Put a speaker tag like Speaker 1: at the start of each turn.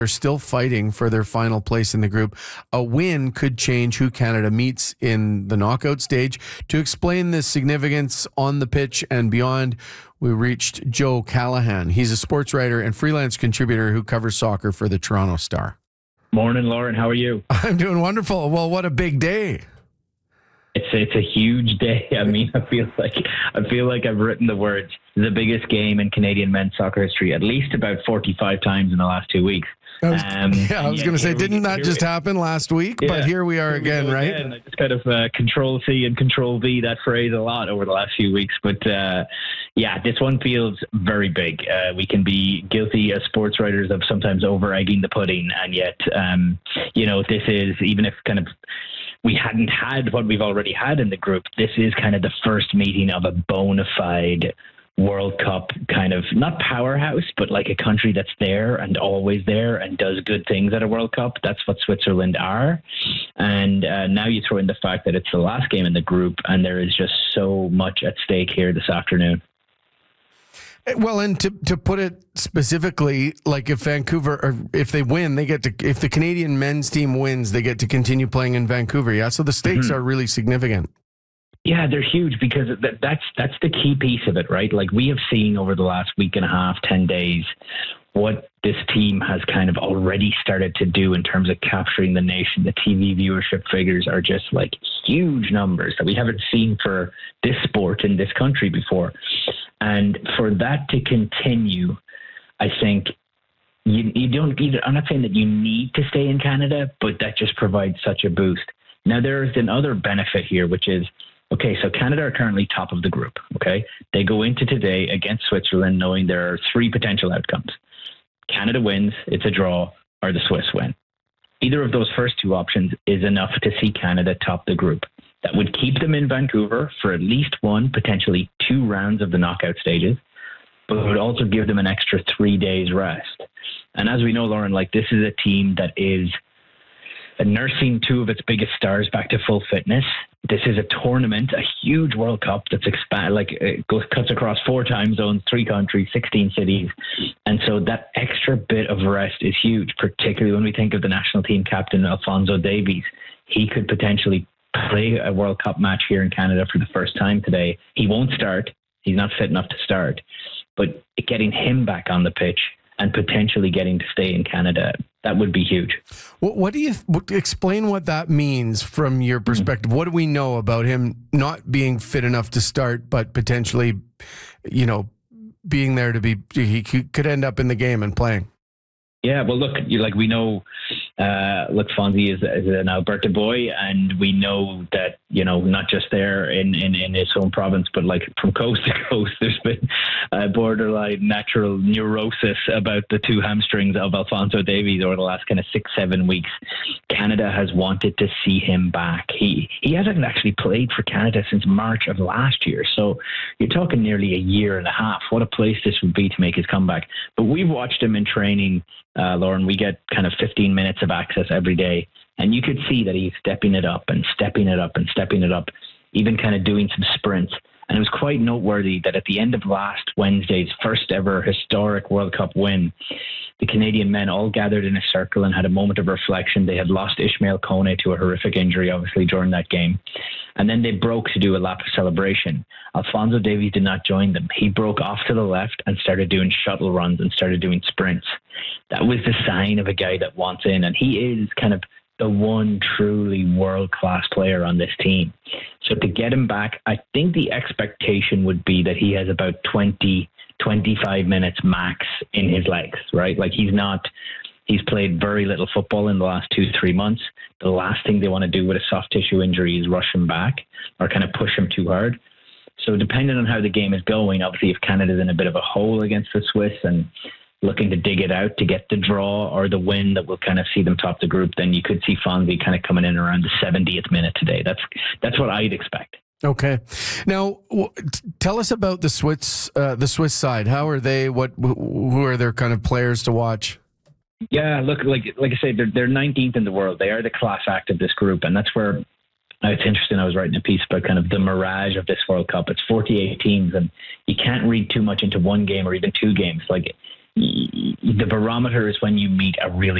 Speaker 1: They're still fighting for their final place in the group. A win could change who Canada meets in the knockout stage. To explain the significance on the pitch and beyond, we reached Joe Callahan. He's a sports writer and freelance contributor who covers soccer for the Toronto Star.
Speaker 2: Morning, Lauren. How are you?
Speaker 1: I'm doing wonderful. Well, what a big day.
Speaker 2: It's a huge day. I mean, I feel like I've written the words "the biggest game in Canadian men's soccer history" at least about 45 times in the last 2 weeks.
Speaker 1: I was going to say, didn't that just happen last week? Yeah, but here we are again, right?
Speaker 2: I just kind of Control-C and Control-V that phrase a lot over the last few weeks. But this one feels very big. We can be guilty as sports writers of sometimes over-egging the pudding. And yet, this is, even if kind of we hadn't had what we've already had in the group, this is kind of the first meeting of a bona fide World Cup kind of, not powerhouse, but like a country that's there and always there and does good things at a World Cup. That's what Switzerland are. And now you throw in the fact that it's the last game in the group and there is just so much at stake here this afternoon.
Speaker 1: Well, and to put it specifically, like if Vancouver, or if they win, if the Canadian men's team wins, they get to continue playing in Vancouver. Yeah. So the stakes are really significant.
Speaker 2: Yeah, they're huge because that's the key piece of it, right? Like we have seen over the last week and a half, 10 days, what this team has kind of already started to do in terms of capturing the nation. The TV viewership figures are just like huge numbers that we haven't seen for this sport in this country before. And for that to continue, I think you don't either. I'm not saying that you need to stay in Canada, but that just provides such a boost. Now, there's another benefit here, which is, okay, so Canada are currently top of the group, okay? They go into today against Switzerland knowing there are three potential outcomes. Canada wins, it's a draw, or the Swiss win. Either of those first two options is enough to see Canada top the group. That would keep them in Vancouver for at least one, potentially 2 rounds of the knockout stages, but it would also give them an extra 3 days rest. And as we know, Lauren, like this is a team that is nursing 2 of its biggest stars back to full fitness. This is a tournament, a huge World Cup that's cuts across 4 time zones, 3 countries, 16 cities. And so that extra bit of rest is huge, particularly when we think of the national team captain, Alphonso Davies. He could potentially play a World Cup match here in Canada for the first time today. He won't start. He's not fit enough to start. But getting him back on the pitch and potentially getting to stay in Canada, that would be huge.
Speaker 1: What do you explain what that means from your perspective? What do we know about him not being fit enough to start, but potentially, being there he could end up in the game and playing?
Speaker 2: Yeah, well, look, we know, Fonzie is an Alberta boy, and we know that, not just there in his home province, but like from coast to coast, there's been borderline natural neurosis about the 2 hamstrings of Alphonso Davies over the last kind of 6-7 weeks. Canada has wanted to see him back. He hasn't actually played for Canada since March of last year. So you're talking nearly a year and a half. What a place this would be to make his comeback. But we've watched him in training, Lauren. We get kind of 15 minutes of access every day. And you could see that he's stepping it up and stepping it up and stepping it up, even kind of doing some sprints. And it was quite noteworthy that at the end of last Wednesday's first ever historic World Cup win, the Canadian men all gathered in a circle and had a moment of reflection. They had lost Ishmael Kone to a horrific injury, obviously, during that game. And then they broke to do a lap of celebration. Alphonso Davies did not join them. He broke off to the left and started doing shuttle runs and started doing sprints. That was the sign of a guy that wants in. And he is kind of the one truly world-class player on this team. So to get him back, I think the expectation would be that he has about 20, 25 minutes max in his legs, right? Like he's played very little football in the last 2-3 months. The last thing they want to do with a soft tissue injury is rush him back or kind of push him too hard. So depending on how the game is going, obviously if Canada's in a bit of a hole against the Swiss and looking to dig it out to get the draw or the win that will kind of see them top the group, then you could see Fonzie kind of coming in around the 70th minute today. That's what I'd expect.
Speaker 1: Okay. Now, tell us about the Swiss side. How are they? Who are their kind of players to watch?
Speaker 2: Yeah, look, like I say, they're 19th in the world. They are the class act of this group, and that's where it's interesting. I was writing a piece about kind of the mirage of this World Cup. It's 48 teams, and you can't read too much into one game or even 2 games. Like the barometer is when you meet a really